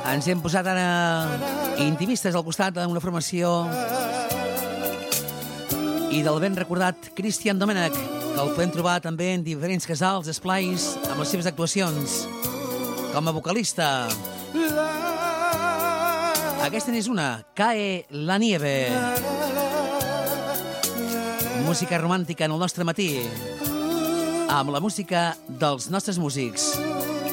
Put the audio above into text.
Ens hem posat ara intimistes al costat d'una formació i del ben recordat Cristian Domènech, que el podem trobar també en diferents casals, esplais, amb les seves actuacions com a vocalista. Aquesta n'és una, Cae la nieve. Música romàntica en el nostre matí, amb la música dels nostres músics.